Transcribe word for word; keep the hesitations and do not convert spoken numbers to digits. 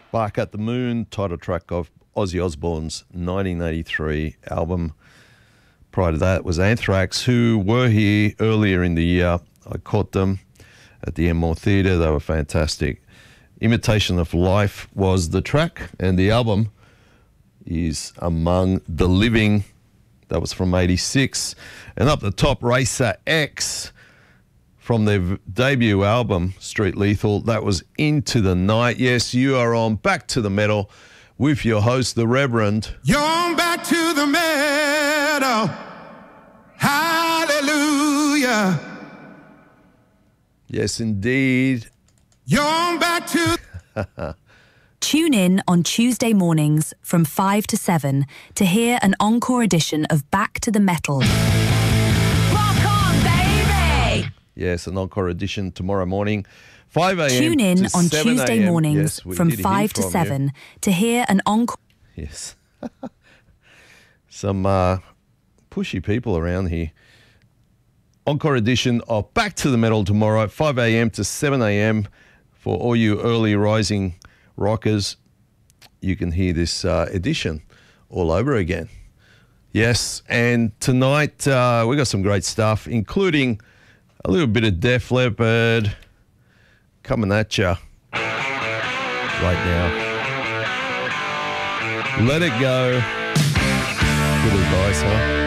Bark at the Moon, title track of Ozzy Osbourne's nineteen eighty-three album. Prior to that was Anthrax, who were here earlier in the year. I caught them at the Enmore Theatre. They were fantastic. Imitation of Life was the track, and the album is Among the Living. That was from eighty-six. And up the top, Racer X from their v- debut album, Street Lethal. That was Into the Night. Yes, you are on Back to the Metal with your host, the Reverend. You're on Back to the Metal. Hallelujah. Yes, indeed. You're on Back to... Tune in on Tuesday mornings from five to seven to hear an encore edition of Back to the Metal. Rock on, baby! Yes, an encore edition tomorrow morning, five a.m. Tune in to on seven Tuesday a.m. mornings Yes, we from did hear five to from you. seven to hear an encore. Yes. Some uh, pushy people around here. Encore edition of Back to the Metal tomorrow, five a.m. to seven a.m. For all you early rising rockers, you can hear this uh, edition all over again. Yes, and tonight uh, we got some great stuff, including a little bit of Def Leppard coming at you right now. Let It Go. Good advice, huh?